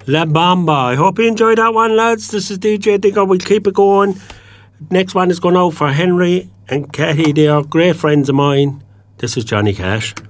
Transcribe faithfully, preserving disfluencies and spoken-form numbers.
La Bamba. I hope you enjoyed that one, lads. This is D J Digger. We'll keep it going. Next one is going out for Henry and Katie. They are great friends of mine. This is Johnny Cash.